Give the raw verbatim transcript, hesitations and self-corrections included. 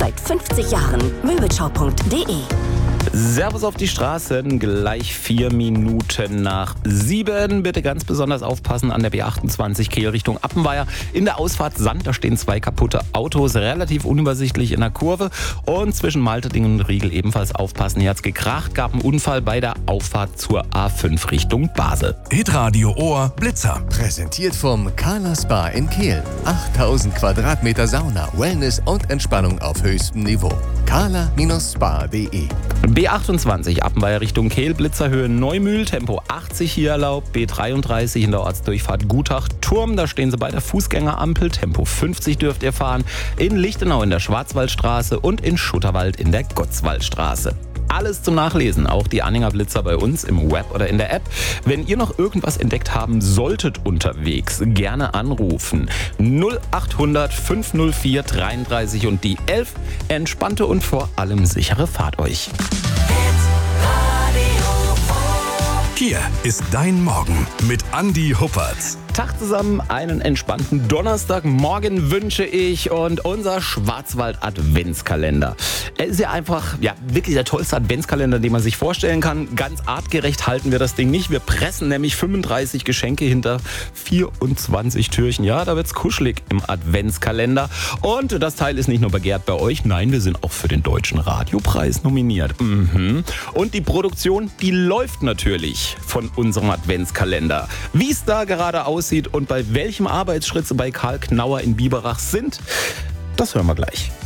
Seit fünfzig Jahren. Möbelschau punkt de. Servus auf die Straßen, gleich vier Minuten nach sieben. Bitte ganz besonders aufpassen an der B achtundzwanzig Kehl Richtung Appenweier. In der Ausfahrt Sand, da stehen zwei kaputte Autos, relativ unübersichtlich in der Kurve. Und zwischen Malterdingen und Riegel ebenfalls aufpassen. Hier hat's gekracht, gab einen Unfall bei der Auffahrt zur A fünf Richtung Basel. Hitradio Ohr Blitzer. Präsentiert vom Kala Spa in Kehl. achttausend Quadratmeter Sauna, Wellness und Entspannung auf höchstem Niveau. kala Spa punkt de. B achtundzwanzig Appenweier Richtung Kehl, Blitzerhöhe Neumühl, Tempo achtzig hier erlaubt. B dreiunddreißig in der Ortsdurchfahrt Gutach Turm, da stehen Sie bei der Fußgängerampel. Tempo fünfzig dürft ihr fahren. In Lichtenau in der Schwarzwaldstraße und in Schutterwald in der Gottswaldstraße. Alles zum Nachlesen, auch die Anhänger Blitzer bei uns im Web oder in der App. Wenn ihr noch irgendwas entdeckt haben solltet unterwegs, gerne anrufen. null acht hundert fünf null vier dreiunddreißig und die elf. Entspannte und vor allem sichere Fahrt euch. Hier ist dein Morgen mit Andi Huppertz. Tag zusammen, einen entspannten Donnerstagmorgen wünsche ich und unser Schwarzwald-Adventskalender. Er ist ja einfach, ja, wirklich der tollste Adventskalender, den man sich vorstellen kann. Ganz artgerecht halten wir das Ding nicht. Wir pressen nämlich fünfunddreißig Geschenke hinter vierundzwanzig Türchen. Ja, da wird's kuschelig im Adventskalender. Und das Teil ist nicht nur begehrt bei euch, nein, wir sind auch für den Deutschen Radiopreis nominiert. Mhm. Und die Produktion, die läuft natürlich von unserem Adventskalender. Wie es da gerade aussieht und bei welchem Arbeitsschritt Sie bei Karl Knauer in Biberach sind, das hören wir gleich.